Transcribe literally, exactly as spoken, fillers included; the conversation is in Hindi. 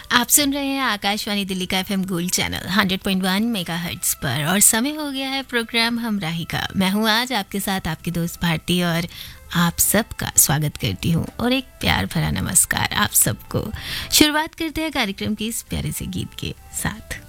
आप सुन रहे हैं आकाशवाणी दिल्ली का FM gold channel hundred point one megahertz पर और समय हो गया है प्रोग्राम हमराही का। मैं हूं आज आपके साथ आपकी दोस्त भारती और आप सबका स्वागत करती हूं और एक प्यार भरा नमस्कार आप सबको। शुरुआत करते हैं कार्यक्रम के इस प्यारे से गीत के साथ।